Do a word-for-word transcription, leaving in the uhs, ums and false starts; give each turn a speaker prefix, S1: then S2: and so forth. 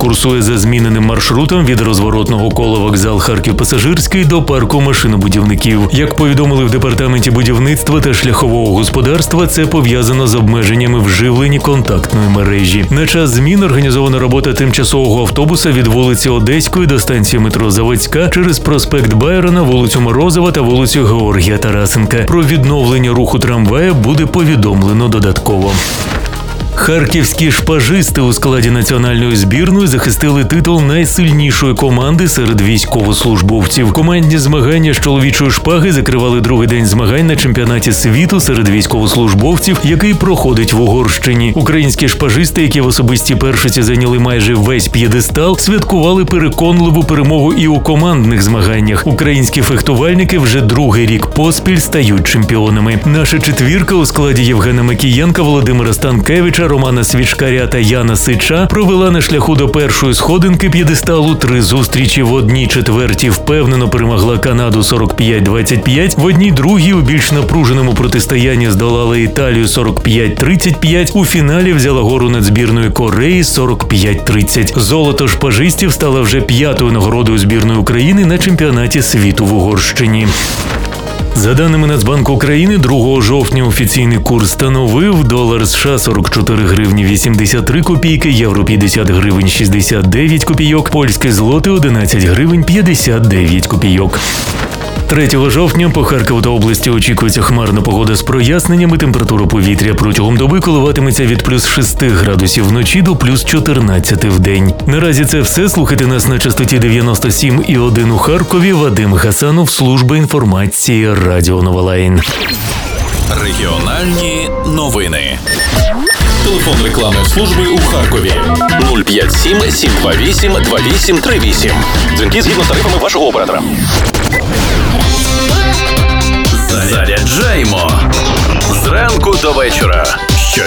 S1: курсує за зміненим маршрутом від розворотного кола вокзал Харків-Пасажирський до парку машинобудівників. Як повідомили в департаменті будівництва та шляхового господарства, це пов'язано з обмеженнями в живленні контактної мережі. На час змін організована робота тимчасового автобуса від вулиці Одеської до станції метро Заводська через проспект Байрона, вулицю Морозова та вулицю Георгія Тарасенка. Про відновлення руху трамвая буде повідомлено додатково. Харківські шпажисти у складі національної збірної захистили титул найсильнішої команди серед військовослужбовців. Командні змагання з чоловічої шпаги закривали другий день змагань на чемпіонаті світу серед військовослужбовців, який проходить в Угорщині. Українські шпажисти, які в особистій першості зайняли майже весь п'єдестал, святкували переконливу перемогу і у командних змаганнях. Українські фехтувальники вже другий рік поспіль стають чемпіонами. Наша четвірка у складі Євгена Макієнка, Володимира Станкевича, Романа Свічкаря та Яна Сича провела на шляху до першої сходинки п'єдесталу три зустрічі. В одній четвертій впевнено перемогла Канаду сорок п'ять двадцять п'ять, в одній другій у більш напруженому протистоянні здолала Італію сорок п'ять тридцять п'ять, у фіналі взяла гору над збірною Кореї сорок п'ять тридцять. Золото шпажистів стало вже п'ятою нагородою збірної України на чемпіонаті світу в Угорщині. За даними Нацбанку України, другого жовтня офіційний курс становив долар США сорок чотири гривні вісімдесят три копійки, євро п'ятдесят гривень шістдесят дев'ять копійок, польське злоти одинадцять гривень п'ятдесят дев'ять копійок. третього жовтня по Харкову та області очікується хмарна погода з проясненнями. Температура повітря протягом доби коливатиметься від плюс шести градусів вночі до плюс чотирнадцяти в день. Наразі це все. Слухайте нас на частоті дев'яносто сім і один у Харкові. Вадим Хасанов, служба інформації Радіо Новолайн.
S2: Регіональні новини. Телефон рекламної служби у Харкові нуль п'ять сім сім два вісім два вісім три вісім. Дзвінки згідно з тарифами вашого оператора. Заряджаємо зранку до вечора.